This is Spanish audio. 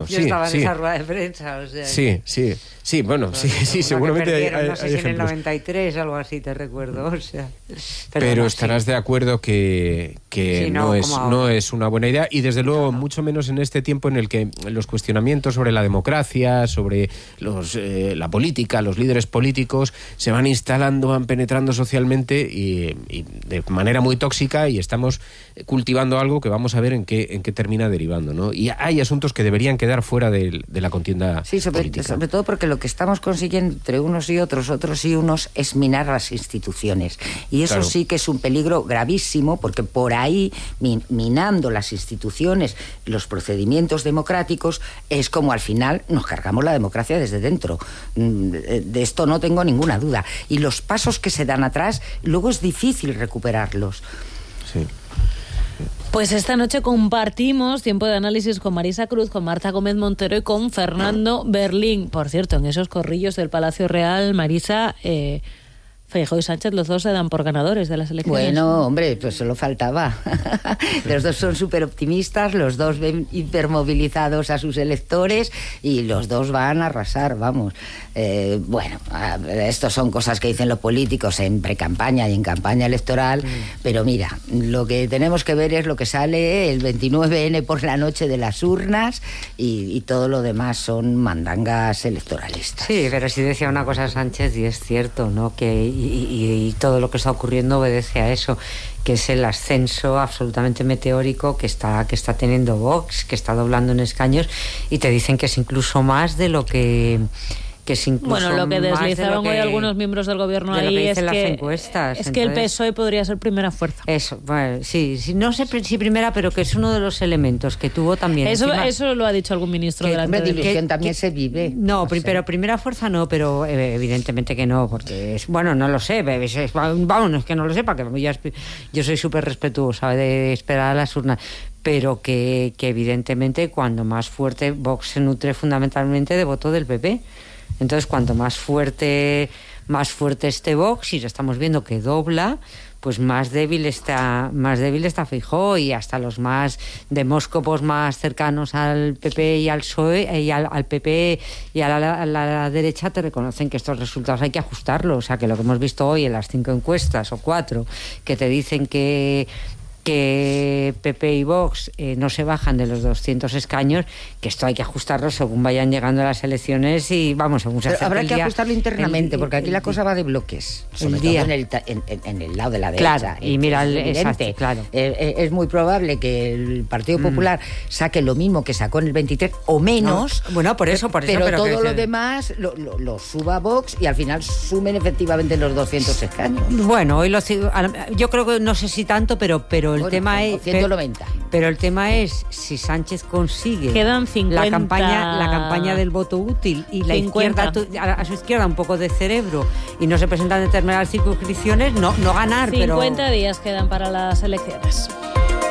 Yo estaba en esa rueda de prensa, o sea... Sí, bueno, sí, seguramente... No sé si en el 93, algo así, te recuerdo, o sea... Pero estarás de acuerdo que sí, no es una buena idea, y desde luego mucho menos en este tiempo en el que los cuestionamientos sobre la democracia, sobre la política, los líderes políticos, se van instalando, van penetrando socialmente y de manera muy tóxica, y estamos cultivando algo que vamos a ver en qué termina derivando, ¿no? Y hay asuntos que deberían quedar fuera de la contienda política. Sobre todo porque lo que estamos consiguiendo entre unos y otros y unos, es minar las instituciones. Y eso sí que es un peligro gravísimo, porque por ahí, minando las instituciones, los procedimientos democráticos, es como al final nos cargamos la democracia desde dentro. De esto no tengo ninguna duda. Y los pasos que se dan atrás, luego es difícil recuperarlos. Sí. Pues esta noche compartimos tiempo de análisis con Marisa Cruz, con Marta Gómez Montero y con Fernando Berlín. Por cierto, en esos corrillos del Palacio Real, Marisa, Feijóo y Sánchez, los dos se dan por ganadores de las elecciones. Bueno, hombre, pues solo faltaba. Los dos son súper optimistas, los dos ven hipermovilizados a sus electores y los dos van a arrasar, vamos. Bueno, estos son cosas que dicen los políticos en precampaña y en campaña electoral, pero mira, lo que tenemos que ver es lo que sale el 29N por la noche de las urnas, y todo lo demás son mandangas electoralistas. Sí, pero sí decía una cosa Sánchez, y es cierto, ¿no? Que y todo lo que está ocurriendo obedece a eso, que es el ascenso absolutamente meteórico que está teniendo Vox, que está doblando en escaños, y te dicen que es incluso más de lo que es incluso... Bueno, lo que deslizaron hoy algunos miembros del gobierno ahí es que encuestas. Es que el PSOE podría ser primera fuerza. Eso, bueno, sí, no sé si primera, pero que es uno de los elementos que tuvo también. Eso lo ha dicho algún ministro de la división también se vive. No, pero primera fuerza no, pero evidentemente que no, porque es, bueno, no lo sé, vamos, no es que no lo sepa, que yo soy súper respetuosa de esperar a las urnas, pero que evidentemente cuando más fuerte, Vox se nutre fundamentalmente de voto del PP. Entonces, cuanto más fuerte esté Vox, y estamos viendo que dobla, pues más débil está Feijóo, y hasta los más demóscopos más cercanos al PP y al PSOE y al PP y a la derecha te reconocen que estos resultados hay que ajustarlos. O sea, que lo que hemos visto hoy en las 5 encuestas o 4 que te dicen que PP y Vox no se bajan de los 200 escaños, que esto hay que ajustarlo según vayan llegando las elecciones, y vamos, según se acerque habrá el que día, ajustarlo internamente, porque aquí la cosa va de bloques, sobre todo en el lado de la derecha. Claro, y mira, claro. Es muy probable que el Partido Popular saque lo mismo que sacó en el 23 o menos. No, bueno, por eso. Pero todo lo demás lo suba Vox, y al final sumen efectivamente los 200 escaños. Bueno, hoy yo creo que no sé si tanto, pero el tema es 190. Pero el tema es si Sánchez consigue quedan 50, la campaña del voto útil, y 50. La izquierda, a su izquierda un poco de cerebro, y no se presentan determinadas circunscripciones, no ganar, 50 días quedan para las elecciones.